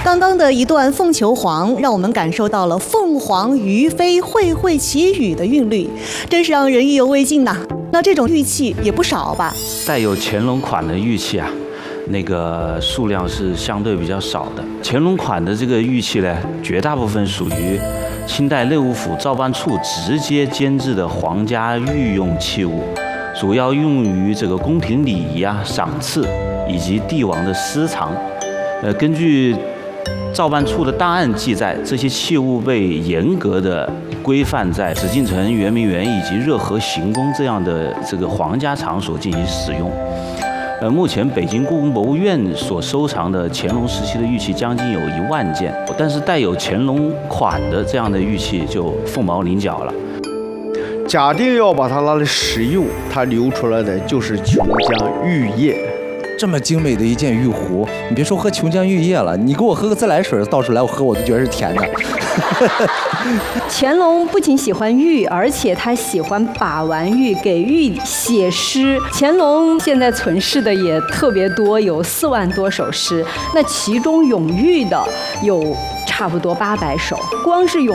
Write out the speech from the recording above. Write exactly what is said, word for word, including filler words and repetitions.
刚刚的一段《凤求凰》，让我们感受到了凤凰于飞、会会其语的韵律，真是让人意犹未尽呐。那这种玉器也不少吧？ 带有乾隆款的玉器啊，那个数量是相对比较少的。乾隆款的这个玉器呢，绝大部分属于清代内务府造办处直接监制的皇家御用器物，主要用于这个宫廷礼仪啊、赏赐以及帝王的私藏。呃，根据造办处的档案记载，这些器物被严格的规范在紫禁城、圆明园以及热河行宫这样的这个皇家场所进行使用。呃，目前北京故宫博物院所收藏的乾隆时期的玉器将近有一万件，但是带有乾隆款的这样的玉器就凤毛麟角了。 假定要把它拿来使用，它流出来的就是琼浆玉液。 这么精美的一件玉壶，你别说喝琼浆玉液了，你给我喝个自来水，倒出来我喝我都觉得是甜的。 乾隆不仅喜欢玉，而且他喜欢把玩玉，给玉写诗。乾隆现在存世的也特别多，有四万多首诗，那其中咏玉的有差不多八百首，光是咏